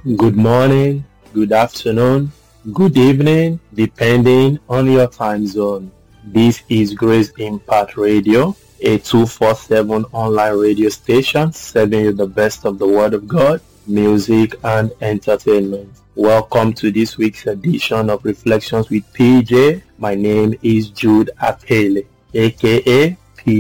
Good morning, good afternoon, good evening, depending on your time zone. This is Grace Impact Radio, a 247 online radio station serving you the best of the Word of God, music, and entertainment. Welcome to this week's edition of Reflections with PJ. My name is Jude Akele, aka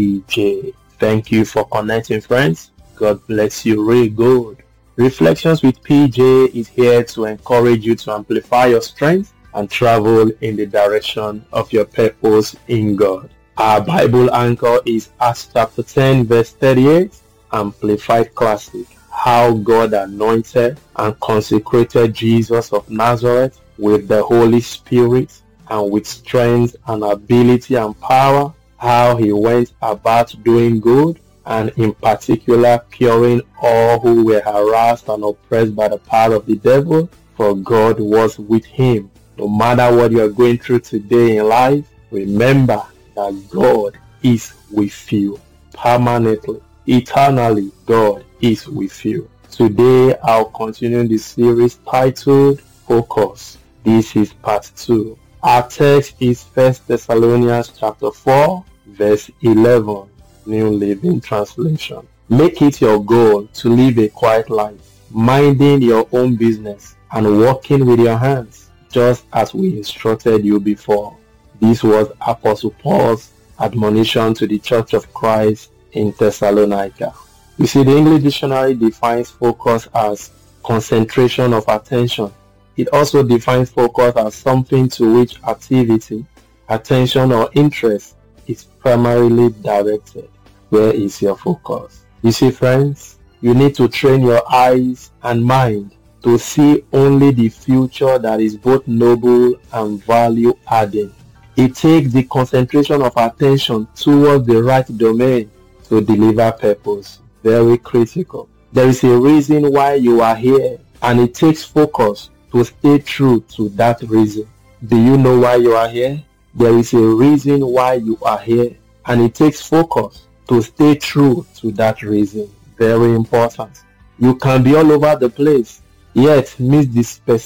PJ. Thank you for connecting, friends. God bless you real good. Reflections with PJ is here to encourage you to amplify your strength and travel in the direction of your purpose in God. Our Bible anchor is Acts chapter 10 verse 38, Amplified Classic. How God anointed and consecrated Jesus of Nazareth with the Holy Spirit and with strength and ability and power. How he went about doing good, and in particular curing all who were harassed and oppressed by the power of the devil, for God was with him. No matter what you are going through today in life, remember that God is with you permanently, eternally. God is with you. Today I'll continue the series titled Focus. This is part 2. Our text is 1 Thessalonians chapter 4 verse 11. New Living Translation. Make it your goal to live a quiet life, minding your own business and working with your hands, just as we instructed you before. This was Apostle Paul's admonition to the Church of Christ in Thessalonica. You see, the English dictionary defines focus as concentration of attention. It also defines focus as something to which activity, attention, or interest is primarily directed. Where is your focus? You see, friends, you need to train your eyes and mind to see only the future that is both noble and value-adding. It takes the concentration of attention towards the right domain to deliver purpose. Very critical. There is a reason why you are here, and it takes focus to stay true to that reason. Do you know why you are here? There is a reason why you are here, and it takes focus to stay true to that reason. Very important. You can be all over the place, yet miss the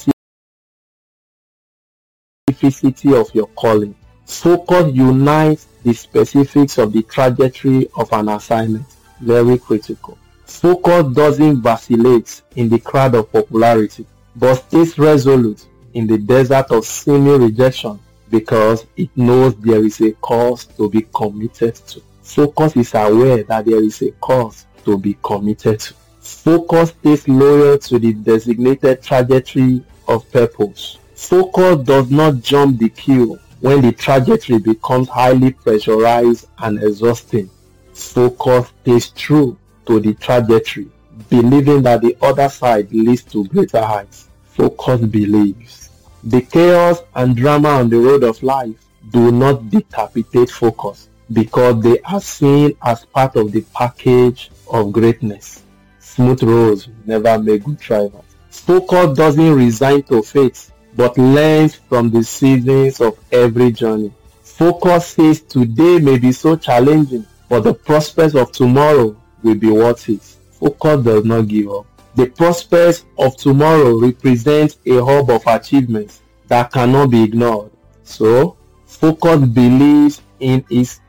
specificity of your calling. Focus unites the specifics of the trajectory of an assignment. Very critical. Focus doesn't vacillate in the crowd of popularity, but stays resolute in the desert of seeming rejection, because it knows there is a cause to be committed to. Focus is aware that there is a cause to be committed to. Focus stays loyal to the designated trajectory of purpose. Focus does not jump the queue when the trajectory becomes highly pressurized and exhausting. Focus stays true to the trajectory, believing that the other side leads to greater heights. Focus believes. The chaos and drama on the road of life do not decapitate focus, because they are seen as part of the package of greatness. Smooth roads never make good drivers. Focus doesn't resign to fate, but learns from the seasons of every journey. Focus says today may be so challenging, but the prospects of tomorrow will be worth it. Focus does not give up. The prospects of tomorrow represent a hub of achievements that cannot be ignored. So, focus believes in its